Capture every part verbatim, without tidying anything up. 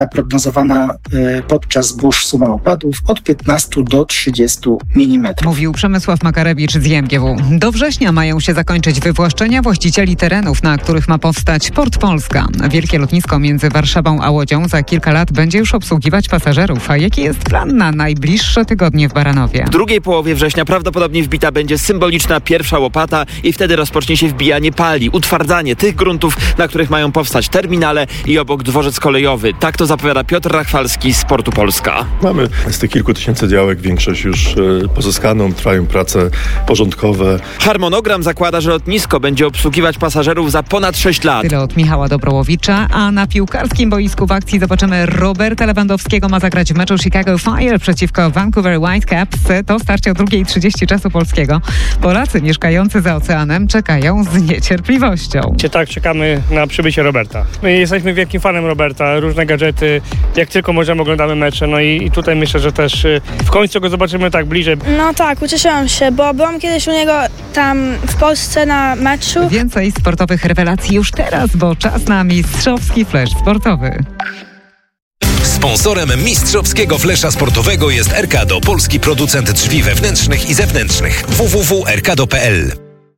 Prognozowana podczas burz suma opadów od piętnastu do trzydziestu milimetrów. Mówił Przemysław Makarewicz z I M G W. Do września mają się zakończyć wywłaszczenia właścicieli terenów, na których ma powstać Port Polska. Wielkie lotnisko między Warszawą a Łodzią za kilka lat będzie już obsługiwać pasażerów. A jaki jest plan na najbliższe tygodnie w Baranowie? W drugiej połowie września prawdopodobnie wbita będzie symboliczna pierwsza łopata i wtedy rozpocznie się wbijanie pali, utwardzanie tych gruntów, na których mają powstać terminale i obok dworzec kolejowy. Tak to zapowiada Piotr Rachwalski z Portu Polska. Mamy z tych kilku tysięcy działek większość już y, pozyskaną, trwają prace porządkowe. Harmonogram zakłada, że lotnisko będzie obsługiwać pasażerów za ponad sześć lat. Tyle od Michała Dobrołowicza, a na piłkarskim boisku w akcji zobaczymy Roberta Lewandowskiego. Ma zagrać w meczu Chicago Fire przeciwko Vancouver Whitecaps. To starcie o drugiej trzydzieści czasu polskiego. Polacy mieszkający za oceanem czekają z niecierpliwością. Tak, czekamy na przybycie Roberta. My jesteśmy wielkim fanem Roberta, różne gadżety, jak tylko możemy oglądamy mecze, no i, i tutaj myślę, że też w końcu go zobaczymy tak bliżej. No tak, ucieszyłam się, bo byłam kiedyś u niego tam w Polsce na meczu. Więcej sportowych rewelacji już teraz, bo czas na mistrzowski flash sportowy. Sponsorem mistrzowskiego flesza sportowego jest Erkado, polski producent drzwi wewnętrznych i zewnętrznych. w w w kropka erkado kropka p l.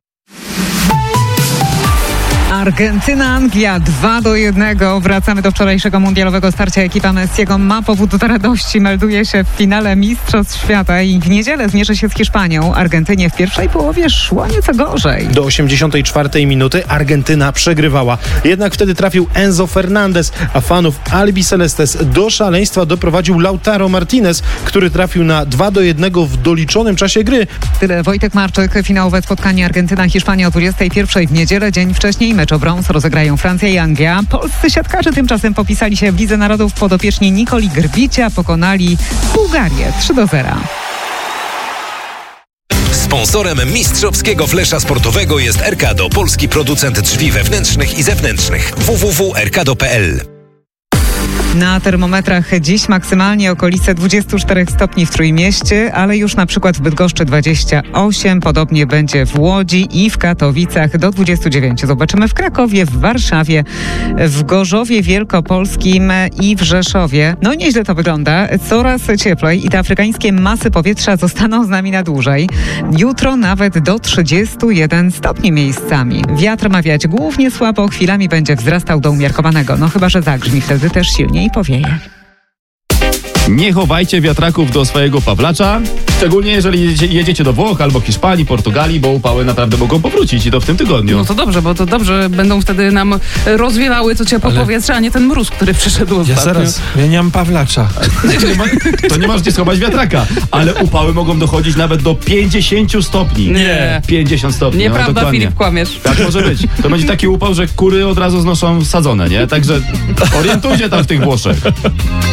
Argentyna-Anglia dwa do jednego. Wracamy do wczorajszego mundialowego starcia. Ekipa Messiego ma powód do radości. Melduje się w finale Mistrzostw Świata i w niedzielę zmierzy się z Hiszpanią. Argentynie w pierwszej połowie szło nieco gorzej. Do osiemdziesiątej czwartej minuty Argentyna przegrywała. Jednak wtedy trafił Enzo Fernandez, a fanów Albi Celestes do szaleństwa doprowadził Lautaro Martinez, który trafił na dwa do jednego w doliczonym czasie gry. Tyle Wojtek Marczyk. Finałowe spotkanie Argentyna-Hiszpania o dwudziestej pierwszej w niedzielę. Dzień wcześniej mecz o brąz rozegrają Francja i Anglia. Polscy siatkarze tymczasem popisali się w Lidze Narodów. Podopieczni Nikoli Grbicia pokonali Bułgarię trzy do zera. Sponsorem mistrzowskiego flesza sportowego jest Erkado, polski producent drzwi wewnętrznych i zewnętrznych. w w w kropka erkado kropka p l. Na termometrach dziś maksymalnie okolice dwudziestu czterech stopni w Trójmieście, ale już na przykład w Bydgoszczy dwadzieścia osiem, podobnie będzie w Łodzi i w Katowicach do dwudziestu dziewięciu. Zobaczymy w Krakowie, w Warszawie, w Gorzowie Wielkopolskim i w Rzeszowie. No nieźle to wygląda, coraz cieplej i te afrykańskie masy powietrza zostaną z nami na dłużej. Jutro nawet do trzydziestu jeden stopni miejscami. Wiatr ma wiać głównie słabo, chwilami będzie wzrastał do umiarkowanego, no chyba że zagrzmi wtedy też silniej powieje. Nie chowajcie wiatraków do swojego pawlacza, szczególnie jeżeli jedziecie, jedziecie do Włoch albo Hiszpanii, Portugalii, bo upały naprawdę mogą powrócić i to w tym tygodniu. No to dobrze, bo to dobrze będą wtedy nam rozwiewały to ciepłe Ale... powietrze, a nie ten mróz, który przyszedł ostatnio. Ja zaraz, ja nie mam pawlacza. nie ma, to nie masz gdzie schować wiatraka, ale upały mogą dochodzić nawet do pięćdziesięciu stopni. Nie. pięćdziesiąt stopni. Nieprawda, no, Filip, kłamiesz. Tak może być. To będzie taki upał, że kury od razu znoszą sadzone, nie? Także orientujcie tam w tych Włoszech.